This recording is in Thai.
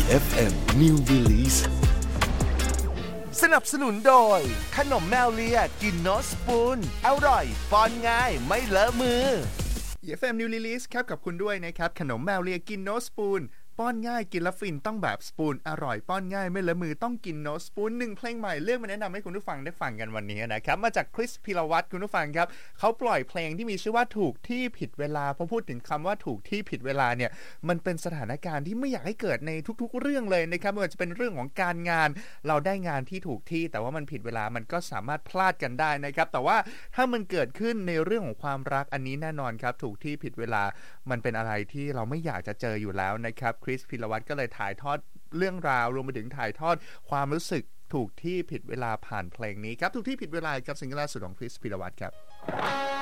FM New Release สนับสนุนโดยขนมแมวเลียกินโนสปูนอร่อยป้อนง่ายไม่เลอะมือ FM New Release ครับกับคุณด้วยนะครับขนมแมวเลียกินโนสปูนป้อนง่ายกินแล้วฟินต้องแบบสปูนอร่อยป้อนง่ายไม่เลอะมือต้องกินโนสปูน1เพลงใหม่เลือกมาแนะนำให้คุณผู้ฟังได้ฟังกันวันนี้นะครับมาจากคริสพิรวัตรคุณผู้ฟังครับเขาปล่อยเพลงที่มีชื่อว่าถูกที่ผิดเวลาพอพูดถึงคำว่าถูกที่ผิดเวลาเนี่ยมันเป็นสถานการณ์ที่ไม่อยากให้เกิดในทุกๆเรื่องเลยนะครับไม่ว่าจะเป็นเรื่องของการงานเราได้งานที่ถูกที่แต่ว่ามันผิดเวลามันก็สามารถพลาดกันได้นะครับแต่ว่าถ้ามันเกิดขึ้นในเรื่องของความรักอันนี้แน่นอนครับถูกที่ผิดเวลามันเป็นอะไรที่เราไม่อยากจะเจออยู่แล้วนะครับคริสพิรวัตรก็เลยถ่ายทอดเรื่องราวรวมไปถึงถ่ายทอดความรู้สึกถูกที่ผิดเวลาผ่านเพลงนี้ครับถูกที่ผิดเวลากับซิงเกิลล่าสุดของคริสพิรวัตรครับ